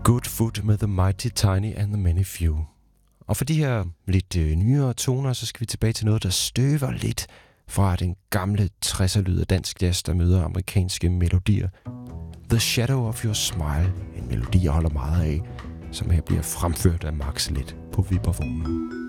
Good Foot med The Mighty Tiny and the Many Few. Og for de her lidt nyere toner, så skal vi tilbage til noget, der støver lidt fra den gamle 60'er-lyd af dansk jazz, der møder amerikanske melodier. The Shadow of Your Smile, en melodi, jeg holder meget af, som her bliver fremført af Max Let på vibrafonen.